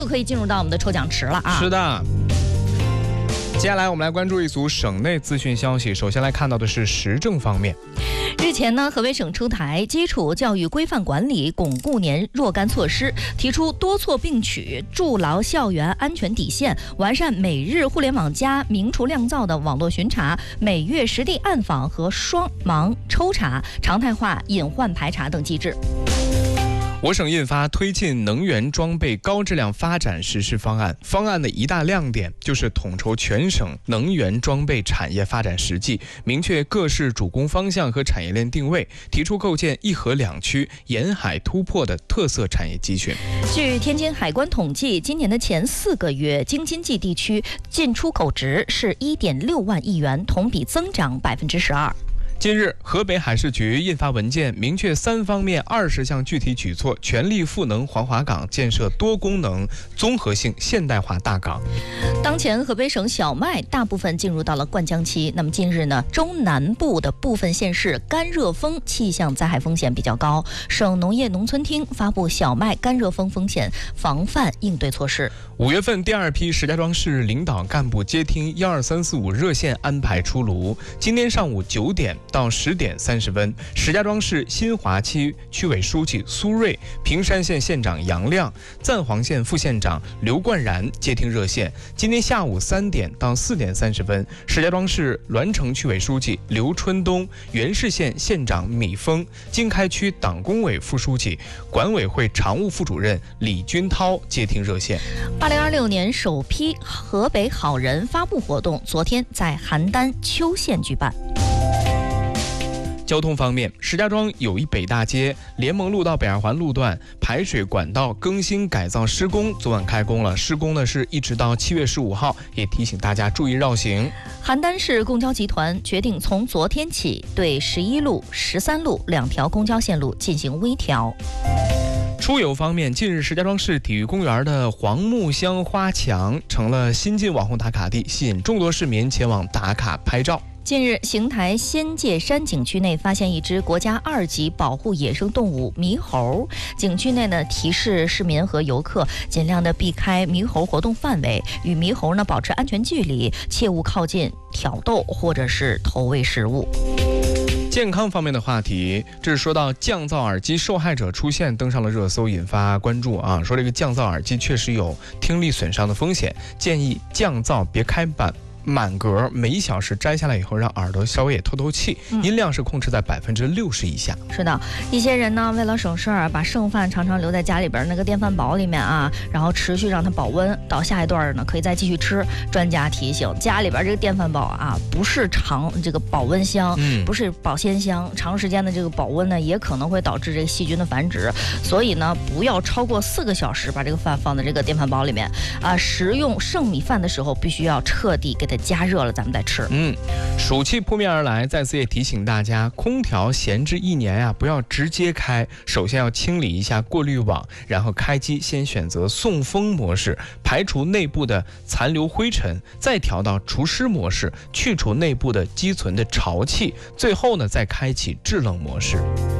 就可以进入到我们的抽奖池了啊。 是的。接下来我们来关注一组省内资讯消息。首先来看到的是时政方面。 日前呢，河北省出台基础教育规范管理巩固年若干措施，提出多措并举，筑牢校园安全底线，完善每日互联网加明除亮噪的网络巡查，每月实地暗访和双盲抽查，常态化隐患排查等机制。 我省印发推进能源装备高质量发展实施方案，方案的一大亮点就是统筹全省能源装备产业发展实际，明确各市主攻方向和产业链定位，提出构建一河两区、沿海突破的特色产业集群。 据天津海关统计，今年的前4个月，京津冀地区进出口值是1.6万亿元，同比增长12%。 近日，河北海事局印发文件，明确3方面20项具体举措，全力赋能黄骅港建设多功能、综合性现代化大港。 当前河北省小麦大部分进入到了灌浆期，那么近日呢，中南部的部分县市干热风气象灾害风险比较高，省农业农村厅发布小麦干热风风险防范应对措施。 5月份第2批石家庄市领导干部接听12345热线安排出炉，今天上午9点到10点30分，石家庄市新华区区委书记苏瑞、平山县县长杨亮、赞皇县副县长刘冠然接听热线。今天下午3点到4点30分，石家庄市栾城区委书记刘春东、原市县县长米峰、经开区党工委副书记、管委会常务副主任李军涛接听热线。 2026年首批河北好人发布活动昨天在邯郸邱县举办。 交通方面，石家庄友谊北大街、联盟路到北二环路段排水管道更新改造施工昨晚开工了，施工呢是一直到7月15号，也提醒大家注意绕行。 邯郸市公交集团决定从昨天起对11路、13路2条公交线路进行微调。 出游方面，近日石家庄市体育公园的黄木香花墙成了新晋网红打卡地，吸引众多市民前往打卡拍照。 近日，邢台仙界山景区内发现一只国家2级保护野生动物猕猴。景区内呢提示市民和游客尽量的避开猕猴活动范围，与猕猴呢保持安全距离，切勿靠近、挑逗或者是投喂食物。 健康方面的话题，这是说到降噪耳机受害者出现，登上了热搜，引发关注啊。说这个降噪耳机确实有听力损伤的风险，建议降噪别开满格，每1小时摘下来以后，让耳朵稍微也透透气，音量是控制在60%以下。 是的，一些人呢为了省事儿，把剩饭常常留在家里边那个电饭煲里面啊，然后持续让它保温，到下一段呢可以再继续吃。专家提醒，家里边这个电饭煲啊，不是这个保温箱，不是保鲜箱，长时间的这个保温呢，也可能会导致这个细菌的繁殖。所以呢，不要超过4个小时把这个饭放在这个电饭煲里面啊。食用剩米饭的时候，必须要彻底给它加热了，咱们再吃。 暑气扑面而来，在此也提醒大家，空调闲置1年呀，不要直接开，首先要清理一下过滤网，然后开机先选择送风模式，排除内部的残留灰尘，再调到除湿模式，去除内部的积存的潮气，最后呢再开启制冷模式。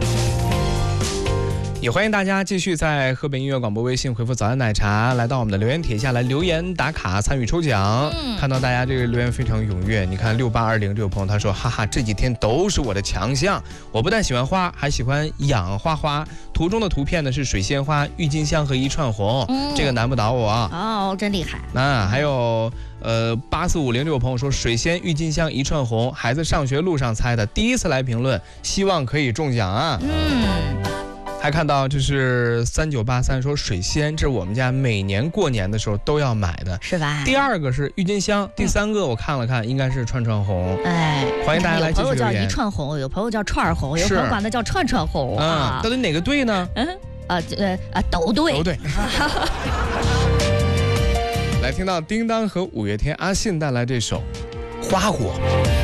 也欢迎大家继续在河北音乐广播微信回复早安奶茶，来到我们的留言帖下来留言打卡参与抽奖。看到大家这个留言非常踊跃，你看6820这位朋友他说，哈哈，这几天都是我的强项，我不但喜欢花，还喜欢养花。图中的图片呢是水仙花、郁金香和一串红，这个难不倒我哦，真厉害。 那还有8450这位朋友说，水仙、郁金香、一串红，孩子上学路上猜的，第一次来评论，希望可以中奖啊。还看到就是3983说水仙，这是我们家每年过年的时候都要买的， 是吧？ 第2个是郁金香，第3个我看了看，应该是串红。欢迎大家来继续留言。 有朋友叫一串红，有朋友叫串红，有朋友管它叫串红啊。 到底哪个对呢？ 都对。 都对。来听到叮当和5月天阿信带来这首《花火》。